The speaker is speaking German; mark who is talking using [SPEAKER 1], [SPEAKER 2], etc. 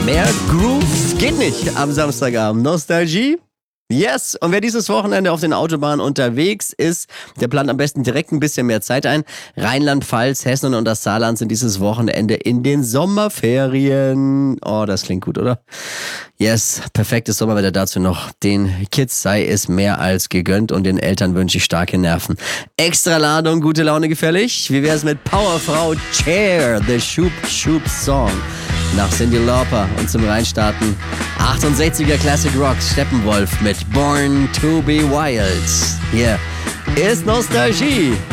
[SPEAKER 1] Mehr Groove geht nicht am Samstagabend. Nostalgie? Yes. Und wer dieses Wochenende auf den Autobahnen unterwegs ist, der plant am besten direkt ein bisschen mehr Zeit ein. Rheinland-Pfalz, Hessen und das Saarland sind dieses Wochenende in den Sommerferien. Oh, das klingt gut, oder? Yes, perfektes Sommerwetter dazu noch. Den Kids sei es mehr als gegönnt und den Eltern wünsche ich starke Nerven. Extra Ladung, gute Laune gefällig? Wie wär's mit Powerfrau Cher, The Shoop Shoop Song? Nach Cyndi Lauper und zum Reinstarten 68er Classic Rocks Steppenwolf mit Born to be Wild. Hier ist Nostalgie.